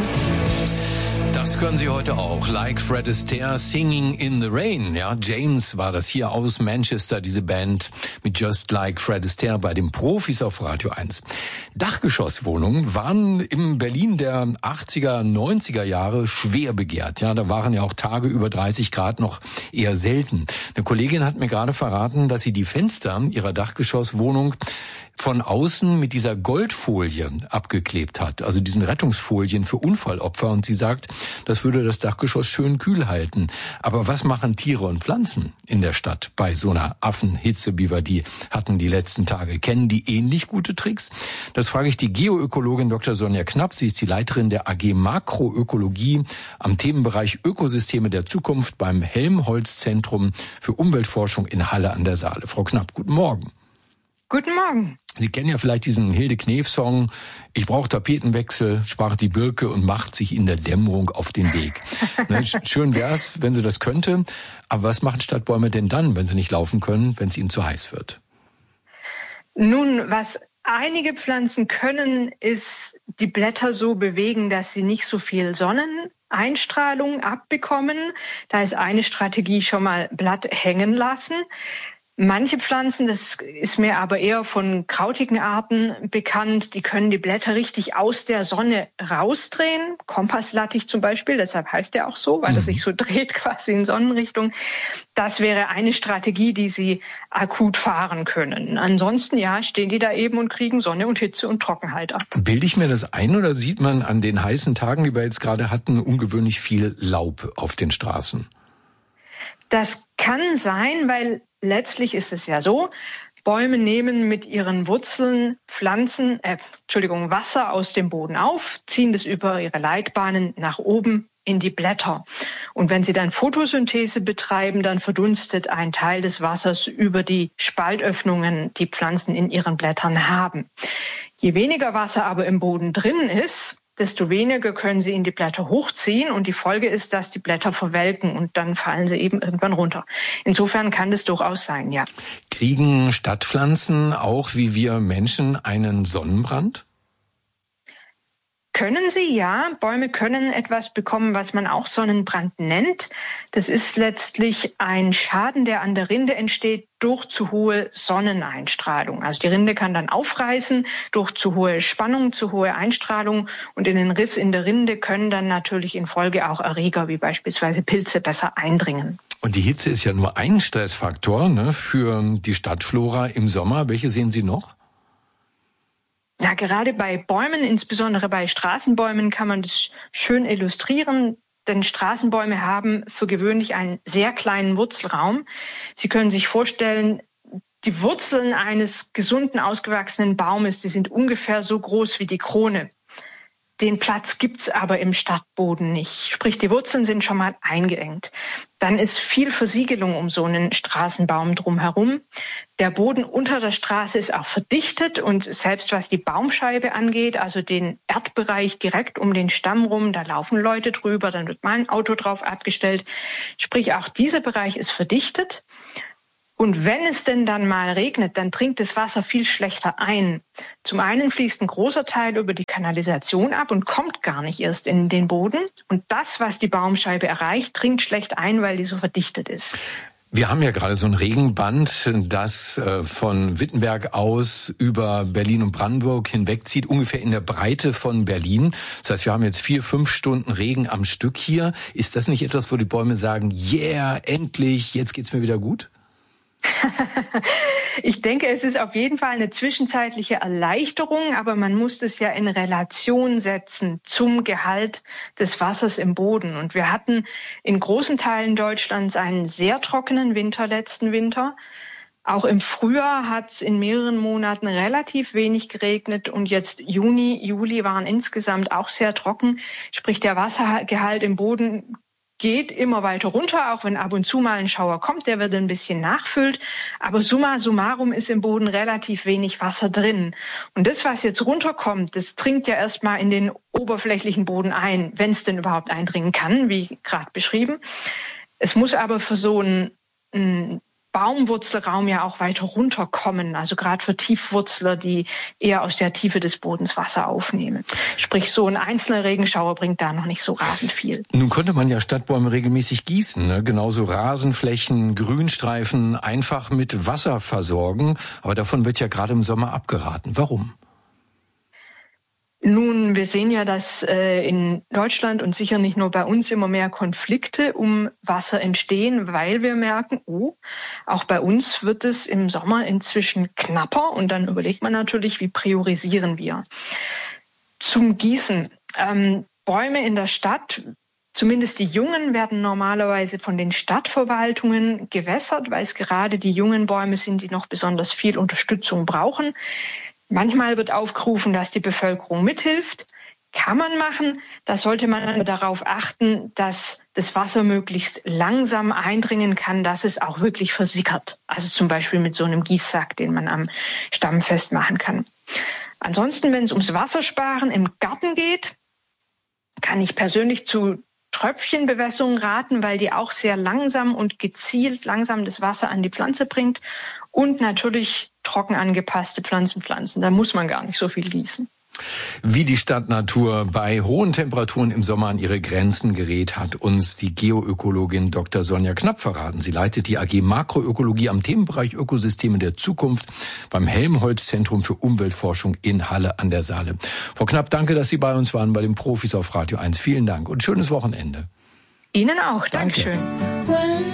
Das können Sie heute auch. Like Fred Astaire, Singing in the Rain. Ja, James war das hier aus Manchester, diese Band mit Just Like Fred Astaire bei den Profis auf Radio 1. Dachgeschosswohnungen waren im Berlin der 80er, 90er Jahre schwer begehrt. Ja, da waren ja auch Tage über 30 Grad noch eher selten. Eine Kollegin hat mir gerade verraten, dass sie die Fenster ihrer Dachgeschosswohnung von außen mit dieser Goldfolie abgeklebt hat, also diesen Rettungsfolien für Unfallopfer. Und sie sagt, das würde das Dachgeschoss schön kühl halten. Aber was machen Tiere und Pflanzen in der Stadt bei so einer Affenhitze, wie wir die hatten die letzten Tage? Kennen die ähnlich gute Tricks? Das frage ich die Geoökologin Dr. Sonja Knapp. Sie ist die Leiterin der AG Makroökologie am Themenbereich Ökosysteme der Zukunft beim Helmholtz-Zentrum für Umweltforschung in Halle an der Saale. Frau Knapp, guten Morgen. Guten Morgen. Sie kennen ja vielleicht diesen Hilde Knef-Song, ich brauche Tapetenwechsel, sprach die Birke und macht sich in der Dämmerung auf den Weg. Schön wär's, wenn sie das könnte, aber was machen Stadtbäume denn dann, wenn sie nicht laufen können, wenn es ihnen zu heiß wird? Nun, was einige Pflanzen können, ist die Blätter so bewegen, dass sie nicht so viel Sonneneinstrahlung abbekommen. Da ist eine Strategie schon mal Blatt hängen lassen. Manche Pflanzen, das ist mir aber eher von krautigen Arten bekannt, die können die Blätter richtig aus der Sonne rausdrehen. Kompasslattich zum Beispiel, deshalb heißt der auch so, weil er sich so dreht quasi in Sonnenrichtung. Das wäre eine Strategie, die sie akut fahren können. Ansonsten, ja, stehen die da eben und kriegen Sonne und Hitze und Trockenheit ab. Bilde ich mir das ein oder sieht man an den heißen Tagen, die wir jetzt gerade hatten, ungewöhnlich viel Laub auf den Straßen? Das kann sein, weil letztlich ist es ja so, Bäume nehmen mit ihren Wurzeln Wasser aus dem Boden auf, ziehen das über ihre Leitbahnen nach oben in die Blätter. Und wenn sie dann Photosynthese betreiben, dann verdunstet ein Teil des Wassers über die Spaltöffnungen, die Pflanzen in ihren Blättern haben. Je weniger Wasser aber im Boden drin ist, desto weniger können sie in die Blätter hochziehen und die Folge ist, dass die Blätter verwelken und dann fallen sie eben irgendwann runter. Insofern kann das durchaus sein, ja. Kriegen Stadtpflanzen auch wie wir Menschen einen Sonnenbrand? Können sie, ja. Bäume können etwas bekommen, was man auch Sonnenbrand nennt. Das ist letztlich ein Schaden, der an der Rinde entsteht durch zu hohe Sonneneinstrahlung. Also die Rinde kann dann aufreißen durch zu hohe Spannung, zu hohe Einstrahlung und in den Riss in der Rinde können dann natürlich in Folge auch Erreger wie beispielsweise Pilze besser eindringen. Und die Hitze ist ja nur ein Stressfaktor, ne, für die Stadtflora im Sommer. Welche sehen Sie noch? Ja, gerade bei Bäumen, insbesondere bei Straßenbäumen, kann man das schön illustrieren. Denn Straßenbäume haben für gewöhnlich einen sehr kleinen Wurzelraum. Sie können sich vorstellen, die Wurzeln eines gesunden, ausgewachsenen Baumes, die sind ungefähr so groß wie die Krone. Den Platz gibt's aber im Stadtboden nicht. Sprich, die Wurzeln sind schon mal eingeengt. Dann ist viel Versiegelung um so einen Straßenbaum drumherum. Der Boden unter der Straße ist auch verdichtet und selbst was die Baumscheibe angeht, also den Erdbereich direkt um den Stamm rum, da laufen Leute drüber, dann wird mal ein Auto drauf abgestellt. Sprich, auch dieser Bereich ist verdichtet. Und wenn es denn dann mal regnet, dann dringt das Wasser viel schlechter ein. Zum einen fließt ein großer Teil über die Kanalisation ab und kommt gar nicht erst in den Boden. Und das, was die Baumscheibe erreicht, dringt schlecht ein, weil die so verdichtet ist. Wir haben ja gerade so ein Regenband, das von Wittenberg aus über Berlin und Brandenburg hinwegzieht, ungefähr in der Breite von Berlin. Das heißt, wir haben jetzt 4-5 Stunden Regen am Stück hier. Ist das nicht etwas, wo die Bäume sagen, yeah, endlich, jetzt geht's mir wieder gut? Ich denke, es ist auf jeden Fall eine zwischenzeitliche Erleichterung, aber man muss das ja in Relation setzen zum Gehalt des Wassers im Boden. Und wir hatten in großen Teilen Deutschlands einen sehr trockenen Winter letzten Winter. Auch im Frühjahr hat es in mehreren Monaten relativ wenig geregnet und jetzt Juni, Juli waren insgesamt auch sehr trocken. Sprich, der Wassergehalt im Boden geht immer weiter runter, auch wenn ab und zu mal ein Schauer kommt, der wird ein bisschen nachfüllt. Aber summa summarum ist im Boden relativ wenig Wasser drin. Und das, was jetzt runterkommt, das dringt ja erstmal in den oberflächlichen Boden ein, wenn es denn überhaupt eindringen kann, wie gerade beschrieben. Es muss aber für so ein Baumwurzelraum ja auch weiter runterkommen, also gerade für Tiefwurzler, die eher aus der Tiefe des Bodens Wasser aufnehmen. Sprich, so ein einzelner Regenschauer bringt da noch nicht so rasend viel. Nun konnte man ja Stadtbäume regelmäßig gießen, ne? Genauso Rasenflächen, Grünstreifen einfach mit Wasser versorgen, aber davon wird ja gerade im Sommer abgeraten. Warum? Nun, wir sehen ja, dass in Deutschland und sicher nicht nur bei uns immer mehr Konflikte um Wasser entstehen, weil wir merken, auch bei uns wird es im Sommer inzwischen knapper. Und dann überlegt man natürlich, wie priorisieren wir. Zum Gießen. Bäume in der Stadt, zumindest die jungen, werden normalerweise von den Stadtverwaltungen gewässert, weil es gerade die jungen Bäume sind, die noch besonders viel Unterstützung brauchen. Manchmal wird aufgerufen, dass die Bevölkerung mithilft. Kann man machen. Da sollte man aber darauf achten, dass das Wasser möglichst langsam eindringen kann, dass es auch wirklich versickert. Also zum Beispiel mit so einem Gießsack, den man am Stamm festmachen kann. Ansonsten, wenn es ums Wassersparen im Garten geht, kann ich persönlich zu Tröpfchenbewässerung raten, weil die auch sehr langsam und gezielt langsam das Wasser an die Pflanze bringt. Und natürlich trocken angepasste Pflanzen. Da muss man gar nicht so viel gießen. Wie die Stadtnatur bei hohen Temperaturen im Sommer an ihre Grenzen gerät, hat uns die Geoökologin Dr. Sonja Knapp verraten. Sie leitet die AG Makroökologie am Themenbereich Ökosysteme der Zukunft beim Helmholtz-Zentrum für Umweltforschung in Halle an der Saale. Frau Knapp, danke, dass Sie bei uns waren, bei den Profis auf Radio 1. Vielen Dank und schönes Wochenende. Ihnen auch. Dankeschön.